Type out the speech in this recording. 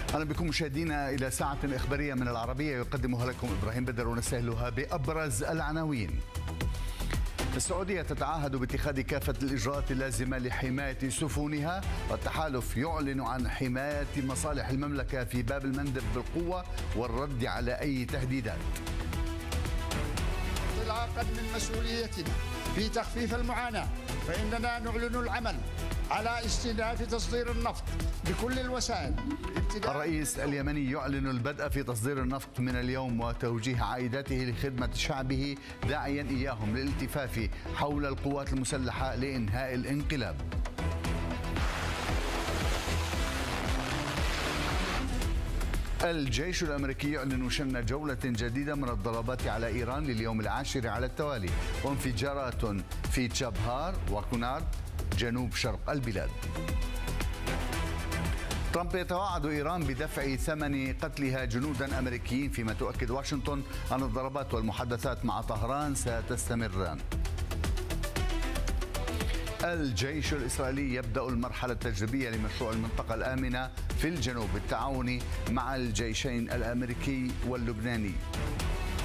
أهلا بكم مشاهدينا إلى ساعة إخبارية من العربية يقدمها لكم إبراهيم بدر ونستهلها بأبرز العناوين. السعودية تتعهد باتخاذ كافة الإجراءات اللازمة لحماية سفنها، والتحالف يعلن عن حماية مصالح المملكة في باب المندب بالقوة والرد على أي تهديدات. انطلاقا من مسؤوليتنا في تخفيف المعاناة، فإننا نعلن العمل على استئناف تصدير النفط بكل الوسائل. الرئيس اليمني يعلن البدء في تصدير النفط من اليوم وتوجيه عائداته لخدمة شعبه، داعيا إياهم للالتفاف حول القوات المسلحة لإنهاء الانقلاب. الجيش الأمريكي يعلن شن جولة جديدة من الضربات على إيران لليوم العاشر على التوالي، وانفجارات في تشابهار وكونارد جنوب شرق البلاد. ترامب يتوعد إيران بدفع ثمن قتلها جنودا أمريكيين، فيما تؤكد واشنطن أن الضربات والمحادثات مع طهران ستستمران. الجيش الإسرائيلي يبدأ المرحلة التجريبية لمشروع المنطقة الآمنة في الجنوب بالتعاون مع الجيشين الأمريكي واللبناني.